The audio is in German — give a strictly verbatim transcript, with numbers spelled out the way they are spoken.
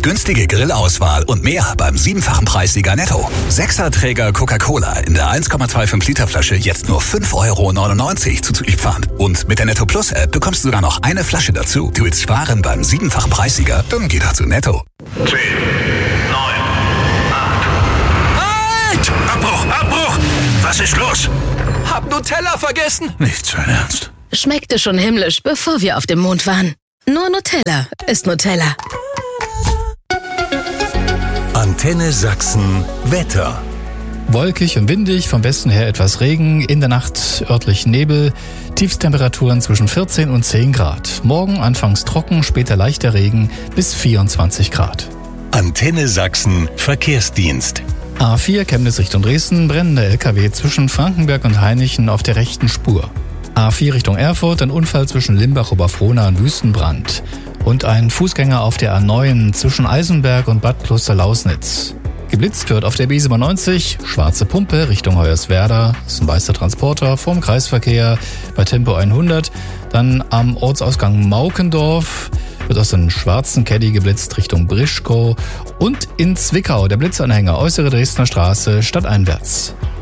Günstige Grillauswahl und mehr beim siebenfachen Preissieger Netto. Sechserträger Coca-Cola in der eins Komma fünfundzwanzig Liter Flasche jetzt nur fünf Euro neunundneunzig zuzüglich Pfand. Und mit der Netto Plus App bekommst du sogar noch eine Flasche dazu. Du willst sparen beim siebenfachen Preissieger? Dann geh doch zu Netto. zehn, neun, acht. Halt! Abbruch, Abbruch! Was ist los? Hab Nutella vergessen. Nicht sein Ernst. Schmeckte schon himmlisch, bevor wir auf dem Mond waren. Nur Nutella ist Nutella. Antenne Sachsen Wetter. Wolkig und windig, vom Westen her etwas Regen, in der Nacht örtlich Nebel, Tiefstemperaturen zwischen vierzehn und zehn Grad. Morgen anfangs trocken, später leichter Regen bis vierundzwanzig Grad. Antenne Sachsen Verkehrsdienst. A vier Chemnitz Richtung Dresden, brennender L K W zwischen Frankenberg und Hainichen auf der rechten Spur. A vier Richtung Erfurt, ein Unfall zwischen Limbach-Oberfrohna und Wüstenbrand. Und ein Fußgänger auf der A neun zwischen Eisenberg und Bad Kloster-Lausnitz. Geblitzt wird auf der B siebenundneunzig, schwarze Pumpe Richtung Hoyerswerda, das ist ein weißer Transporter vom Kreisverkehr bei Tempo hundert. Dann am Ortsausgang Maukendorf wird aus dem schwarzen Caddy geblitzt Richtung Brischkow. Und in Zwickau der Blitzanhänger äußere Dresdner Straße stadteinwärts.